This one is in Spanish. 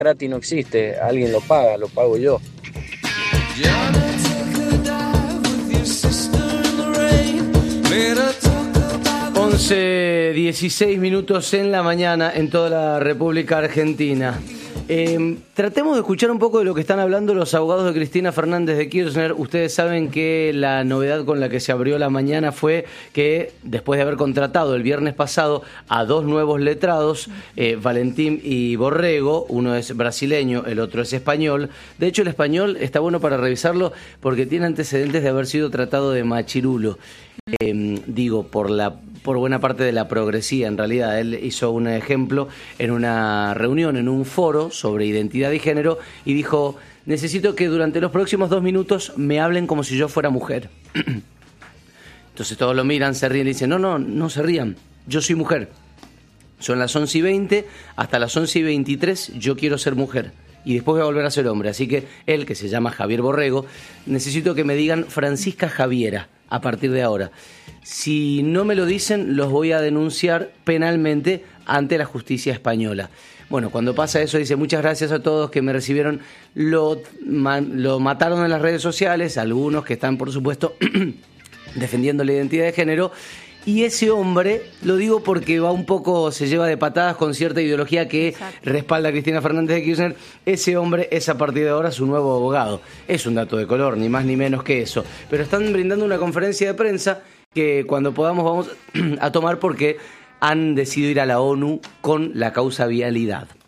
gratis no existe, alguien lo paga, lo pago yo. 11:16 en la mañana en toda la República Argentina. Tratemos de escuchar un poco de lo que están hablando los abogados de Cristina Fernández de Kirchner. Ustedes saben que la novedad con la que se abrió la mañana fue que después de haber contratado el viernes pasado a dos nuevos letrados, Valentín y Borrego, uno es brasileño, el otro es español. De hecho, el español está bueno para revisarlo porque tiene antecedentes de haber sido tratado de machirulo. Por buena parte de la progresía. En realidad, él hizo un ejemplo en una reunión, en un foro sobre identidad y género, y dijo: necesito que durante los próximos 2 minutos me hablen como si yo fuera mujer. Entonces todos lo miran, se ríen y dicen: no se rían, yo soy mujer. Son las 11:20, hasta las 11:23 yo quiero ser mujer. Y después voy a volver a ser hombre. Así que él, que se llama Javier Borrego, necesito que me digan Francisca Javiera a partir de ahora. Si no me lo dicen, los voy a denunciar penalmente ante la justicia española. Bueno, cuando pasa eso, dice: muchas gracias a todos que me recibieron. Lo mataron en las redes sociales, algunos que están, por supuesto, defendiendo la identidad de género. Y ese hombre, lo digo porque va un poco, se lleva de patadas con cierta ideología que respalda a Cristina Fernández de Kirchner. Ese hombre es a partir de ahora su nuevo abogado. Es un dato de color, ni más ni menos que eso. Pero están brindando una conferencia de prensa que cuando podamos vamos a tomar, porque han decidido ir a la ONU con la causa vialidad.